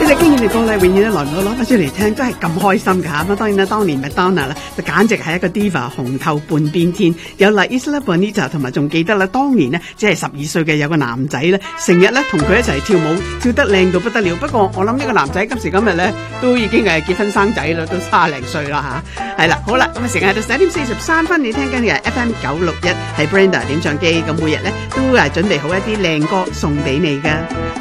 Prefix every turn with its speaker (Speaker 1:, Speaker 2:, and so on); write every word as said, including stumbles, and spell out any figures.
Speaker 1: 呢隻經典嘅歌咧，永遠都來唔到攞翻出嚟聽，真係咁開心㗎嚇。咁當然啦，當年麥當娜啦，就簡直係一個 diva 紅透半邊天。有 La Isla Bonita 同埋仲記得啦，當年呢，只係十二歲嘅有個男仔咧，成日咧同佢一齊跳舞，跳得靚到不得了。不過我諗呢個男仔今時今日咧都已經係結婚生仔啦，都卅零歲啦嚇。係啦，好啦，咁啊時間係到十一點四十三分，你聽緊嘅 F M 九六一係 Brenda 點唱機，咁每日咧都係準備好一啲靚歌送俾你㗎。